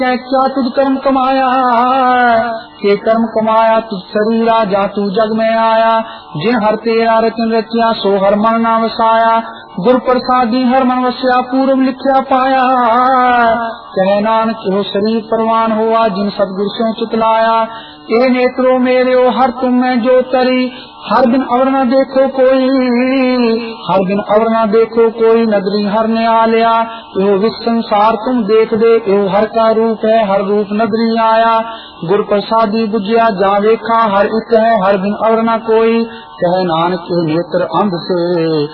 क्या तुझ कर्म कमाया, के कर्म कमाया तुझ शरीरा, जा तू जग में आया। जिन हर तेरा रचन रचिया, सो हर मन ना वसाया। गुर प्रसादी हर मन वस्या, पूर्व लिखया पाया। कहे नानक हो शरीर परवान हुआ, जिन सतगुर से चितलाया। ए नेत्रो मेरे ओ हर तुम में जो तरी, हर दिन अवर न देखो कोई, हर दिन अवर न देखो कोई, नदरी हर ने आ लिया। यो विश्व संसार तुम देख दे, यो हर का रूप है, हर रूप नदरी आया। गुर प्रसादी बुझिया जा देखा, हर एक है हर दिन अवर न कोई। कहे नानक नेत्र अंध से